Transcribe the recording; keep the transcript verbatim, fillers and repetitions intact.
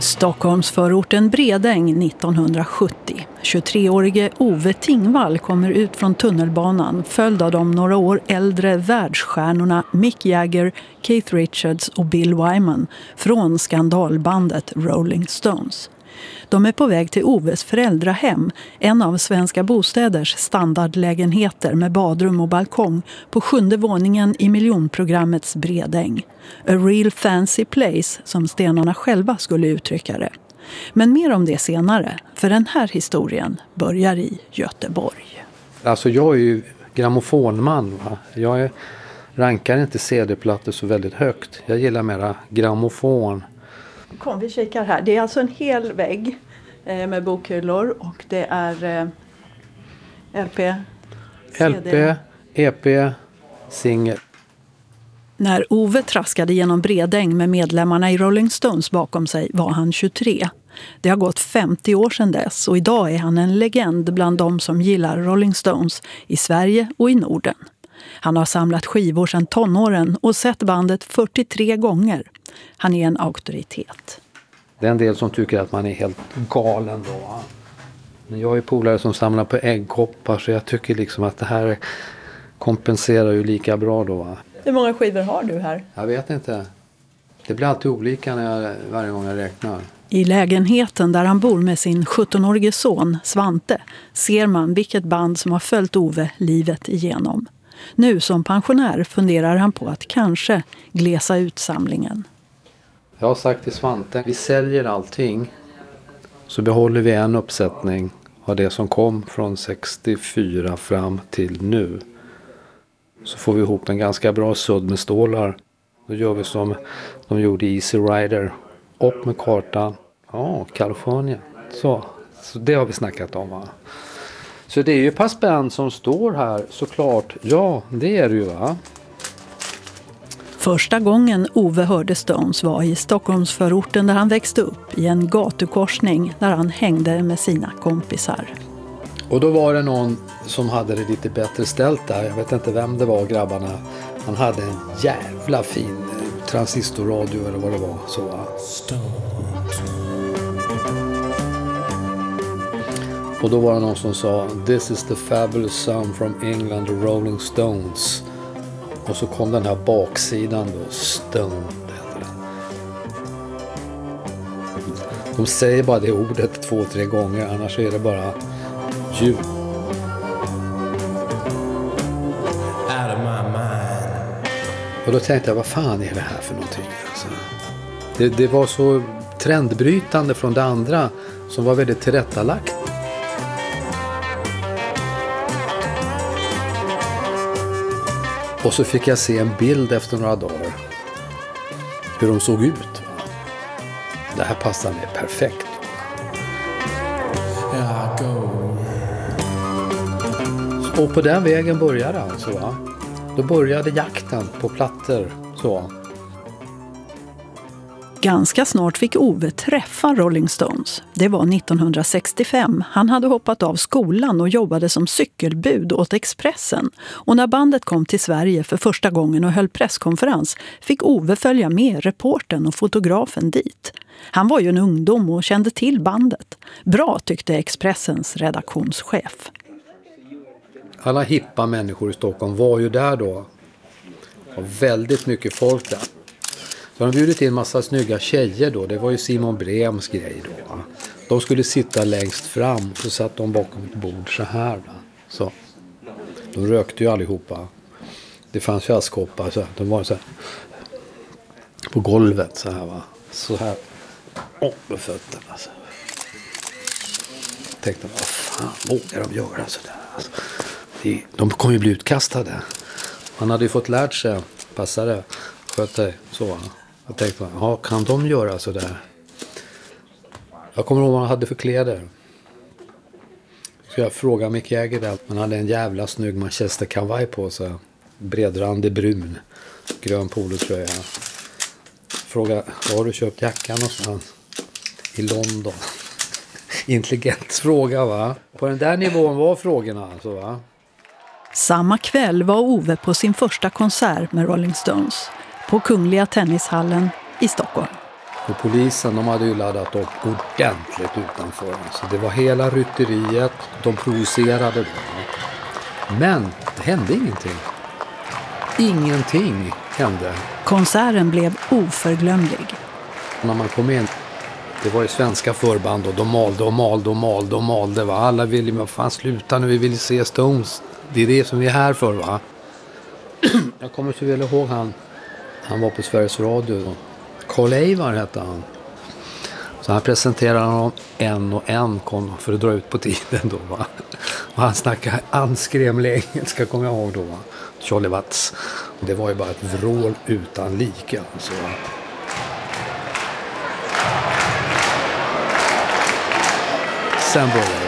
Stockholmsförorten Bredäng nittonhundrasjuttio. tjugotreårige Ove Tingvall kommer ut från tunnelbanan följd av de några år äldre världsstjärnorna Mick Jagger, Keith Richards och Bill Wyman från skandalbandet Rolling Stones. De är på väg till Oves föräldrahem, en av Svenska Bostäders standardlägenheter med badrum och balkong på sjunde våningen i miljonprogrammets Bredäng. A real fancy place, som stenarna själva skulle uttrycka det. Men mer om det senare, för den här historien börjar i Göteborg. Alltså jag är ju grammofonman, va? Jag är, rankar inte C D-plattor så väldigt högt. Jag gillar mera grammofon. Kom, vi kikar här. Det är alltså en hel vägg eh, med bokhyllor och det är eh, L P, C D. L P, E P, singel. När Ove traskade genom Bredäng med medlemmarna i Rolling Stones bakom sig var han tjugotre. Det har gått femtio år sedan dess och idag är han en legend bland de som gillar Rolling Stones i Sverige och i Norden. Han har samlat skivor sedan tonåren och sett bandet fyrtiotre gånger. Han är en auktoritet. Det är en del som tycker att man är helt galen då. Men jag är polare som samlar på äggkoppar, så jag tycker liksom att det här kompenserar ju lika bra då. Hur många skivor har du här? Jag vet inte. Det blir alltid olika när jag, varje gång jag räknar. I lägenheten där han bor med sin sjuttonårige son Svante ser man vilket band som har följt Ove livet igenom. Nu som pensionär funderar han på att kanske glesa ut samlingen. Jag har sagt till Svante, vi säljer allting så behåller vi en uppsättning av det som kom från sextiofyra fram till nu. Så får vi ihop en ganska bra sudd med stålar. Då gör vi som de gjorde i Easy Rider. Upp med kartan. Ja, Kalifornien. Så, så det har vi snackat om, va? Så det är ju Pass Band som står här, såklart. Ja, det är det ju, va? Första gången Ove hörde Stones var i Stockholmsförorten där han växte upp, i en gatukorsning där han hängde med sina kompisar. Och då var det någon som hade det lite bättre ställt där. Jag vet inte vem det var, grabbarna. Han hade en jävla fin transistorradio eller vad det var. Så, va? Och då var det någon som sa "This is the fabulous sound from England, the Rolling Stones." Och så kom den här baksidan då, Stone heter den. De säger bara det ordet två, tre gånger, annars är det bara ljud. Och då tänkte jag, vad fan är det här för någonting? Alltså, det, det var så trendbrytande från det andra som var väldigt tillrättalagt. Och så fick jag se en bild efter några dagar. Hur de såg ut. Va? Det här passar mig perfekt. Och på den vägen började alltså, va? Då började jakten på plattor. Så. Ganska snart fick Ove träffa Rolling Stones. Det var nittonhundrasextiofem. Han hade hoppat av skolan och jobbade som cykelbud åt Expressen. Och när bandet kom till Sverige för första gången och höll presskonferens fick Ove följa med reportern och fotografen dit. Han var ju en ungdom och kände till bandet. Bra, tyckte Expressens redaktionschef. Alla hippa människor i Stockholm var ju där då. Och väldigt mycket folk där. Så de bjudit in en massa snygga tjejer då. Det var ju Simon Brems grej då. De skulle sitta längst fram. Så satt de bakom ett bord så här. Va? Så. De rökte ju allihopa. Det fanns ju askkoppar. Så de var så här. På golvet så här, va. Så här. Upp med fötterna. Alltså. Jag tänkte, vad fan vågar de göra så där? Alltså, de kommer ju bli utkastade. Man hade ju fått lärt sig. Passa det. Sköt dig. Så. Jag tänkte, ja, kan de göra så där? Jag kommer ihåg vad han hade för kläder. Så jag frågade Mick Jagger där. Man hade en jävla snygg Manchester kavaj på sig. Bredrandig brun. Grön polotröja. Fråga, var har du köpt jackan någonstans? I London. Intelligent fråga, va? På den där nivån var frågorna alltså, va? Samma kväll var Ove på sin första konsert med Rolling Stones. På Kungliga Tennishallen i Stockholm. Och polisen, de hade ju laddat upp ordentligt utanför. Så det var hela rytteriet, de provocerade då. Men det hände ingenting. Ingenting hände. Konserten blev oförglömlig. När man kom in, det var ju svenska förband och de malde och malde och malde och malde. Va? Alla ville ju, vad fan sluta nu, vi vill se Stones. Det är det som vi är här för, va? Jag kommer så väl ihåg han, han var på Sveriges Radio. Carl Eivar hette han. Så han presenterade honom en och en kon för att dra ut på tiden då, va? Och han snackade anskrämlig engelska, kommer jag ihåg då, va? Charlie Watts. Det var ju bara ett vrål utan like, alltså. Sen började